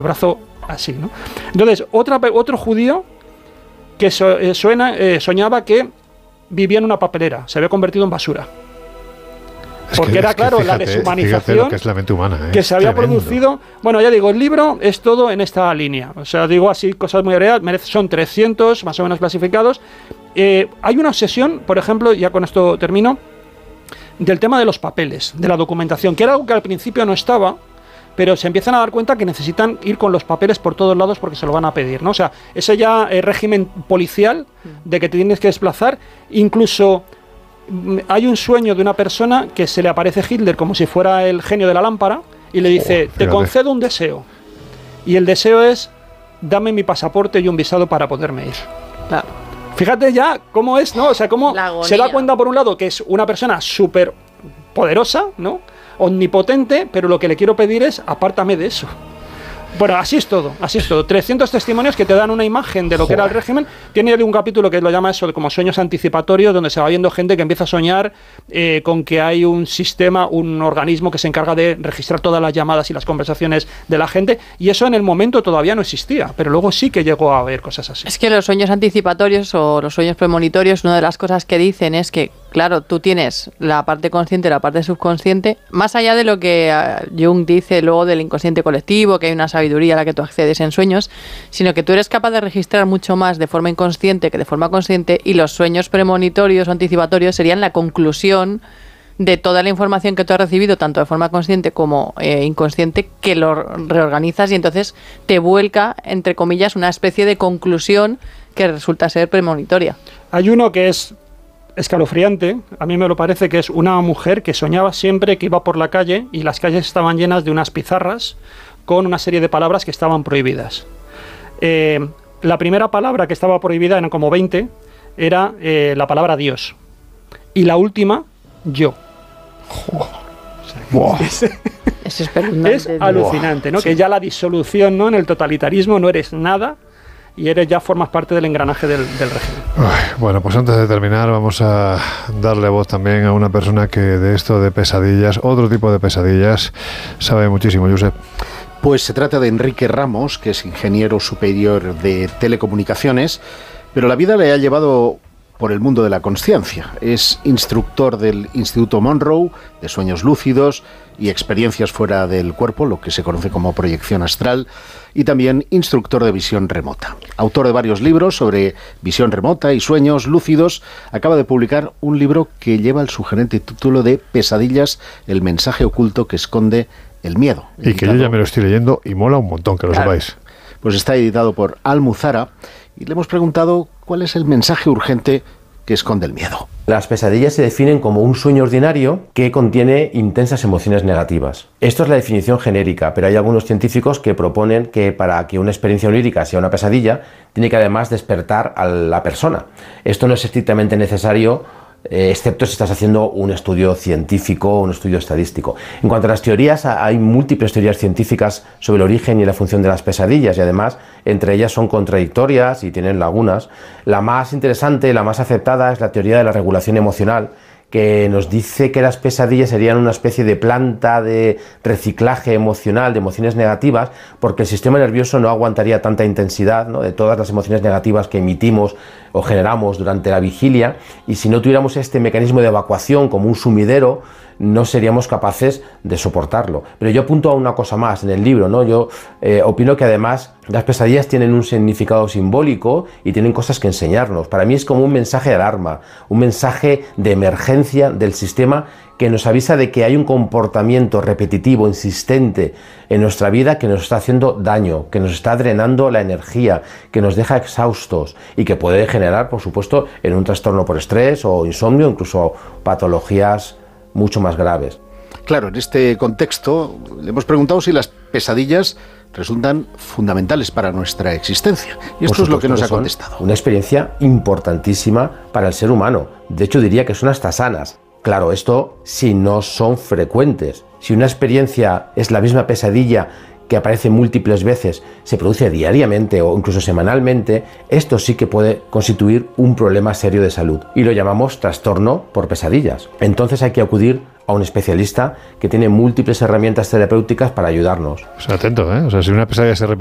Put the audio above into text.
brazo así, ¿no? Entonces, otro judío que soñaba que vivía en una papelera, se había convertido en basura. Porque era, claro, fíjate, la deshumanización lo que es la mente humana, que se había producido. Bueno, ya digo, el libro es todo en esta línea. O sea, digo así, cosas muy reales, son 300 más o menos clasificados. Hay una obsesión, por ejemplo, ya con esto termino, del tema de los papeles, de la documentación, que era algo que al principio no estaba, pero se empiezan a dar cuenta que necesitan ir con los papeles por todos lados porque se lo van a pedir, ¿no? O sea, ese ya régimen policial de que te tienes que desplazar, incluso hay un sueño de una persona que se le aparece Hitler como si fuera el genio de la lámpara y le dice, te concedo un deseo. Y el deseo es, dame mi pasaporte y un visado para poderme ir. Claro. Fíjate ya cómo es, ¿no? O sea, cómo se da cuenta por un lado que es una persona súper poderosa, ¿no? Omnipotente, pero lo que le quiero pedir es, apártame de eso. Bueno, así es todo, así es todo. 300 testimonios que te dan una imagen de lo que era el régimen. Tiene un capítulo que lo llama eso, como sueños anticipatorios, donde se va viendo gente que empieza a soñar con que hay un sistema, un organismo que se encarga de registrar todas las llamadas y las conversaciones de la gente, y eso en el momento todavía no existía, pero luego sí que llegó a haber cosas así. Es que los sueños anticipatorios o los sueños premonitorios, una de las cosas que dicen es que, claro, tú tienes la parte consciente y la parte subconsciente, más allá de lo que Jung dice luego del inconsciente colectivo, que hay una sabiduría a la que tú accedes en sueños, sino que tú eres capaz de registrar mucho más de forma inconsciente que de forma consciente, y los sueños premonitorios o anticipatorios serían la conclusión de toda la información que tú has recibido, tanto de forma consciente como inconsciente, que lo reorganizas y entonces te vuelca, entre comillas, una especie de conclusión que resulta ser premonitoria. Hay uno que es escalofriante, a mí me lo parece, que es una mujer que soñaba siempre que iba por la calle y las calles estaban llenas de unas pizarras con una serie de palabras que estaban prohibidas. La primera palabra que estaba prohibida, eran como 20, era la palabra Dios. Y la última, yo. Wow. Es alucinante, ¿no? Sí. Que ya la disolución, ¿no? En el totalitarismo no eres nada y ya formas parte del engranaje del régimen. Bueno, pues antes de terminar vamos a darle voz también a una persona que de esto de pesadillas, otro tipo de pesadillas, sabe muchísimo. Josep. Pues se trata de Enrique Ramos, que es ingeniero superior de telecomunicaciones, pero la vida le ha llevado por el mundo de la consciencia. Es instructor del Instituto Monroe de sueños lúcidos y experiencias fuera del cuerpo, lo que se conoce como proyección astral, y también instructor de visión remota. Autor de varios libros sobre visión remota y sueños lúcidos, acaba de publicar un libro que lleva el sugerente título de Pesadillas, el mensaje oculto que esconde el miedo. Y que yo ya me lo estoy leyendo y mola un montón, que lo sepáis. Pues está editado por Almuzara y le hemos preguntado cuál es el mensaje urgente que esconde el miedo. Las pesadillas se definen como un sueño ordinario que contiene intensas emociones negativas. Esto es la definición genérica, pero hay algunos científicos que proponen que para que una experiencia onírica sea una pesadilla, tiene que además despertar a la persona. Esto no es estrictamente necesario, excepto si estás haciendo un estudio científico o un estudio estadístico. En cuanto a las teorías, hay múltiples teorías científicas sobre el origen y la función de las pesadillas, y además entre ellas son contradictorias y tienen lagunas. La más interesante, la más aceptada, es la teoría de la regulación emocional, que nos dice que las pesadillas serían una especie de planta de reciclaje emocional de emociones negativas, porque el sistema nervioso no aguantaría tanta intensidad, ¿no?, de todas las emociones negativas que emitimos o generamos durante la vigilia, y si no tuviéramos este mecanismo de evacuación como un sumidero, no seríamos capaces de soportarlo. Pero yo apunto a una cosa más en el libro, ¿no? Yo opino que además las pesadillas tienen un significado simbólico y tienen cosas que enseñarnos. Para mí es como un mensaje de alarma, un mensaje de emergencia del sistema que nos avisa de que hay un comportamiento repetitivo, insistente en nuestra vida que nos está haciendo daño, que nos está drenando la energía, que nos deja exhaustos y que puede generar, por supuesto, en un trastorno por estrés o insomnio, incluso patologías mucho más graves. Claro, en este contexto le hemos preguntado si las pesadillas resultan fundamentales para nuestra existencia. Y esto es lo que nos ha contestado. Una experiencia importantísima para el ser humano. De hecho, diría que son hasta sanas. Claro, esto si no son frecuentes. Si una experiencia es la misma pesadilla que aparece múltiples veces, se produce diariamente o incluso semanalmente, esto sí que puede constituir un problema serio de salud y lo llamamos trastorno por pesadillas. Entonces hay que acudir a un especialista que tiene múltiples herramientas terapéuticas para ayudarnos. O sea, atento, ¿eh? O sea, si una pesadilla se repite